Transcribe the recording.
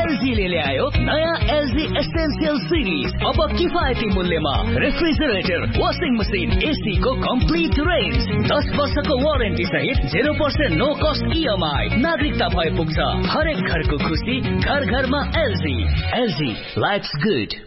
एलजीले ल्यायो नयाँ LG essential series. अब किफायती मूल्यमा रेफ्रिजरेटर, वाशिङ मसिन, एसी को कम्प्लिट रेन्ज, 10 वर्षको वारेन्टी सहित 0% नो कस्ट EMI। नागरिकता भए पुग्छ। हरेक घरको खुसी, घर घरमा एलजी। LG, lives good.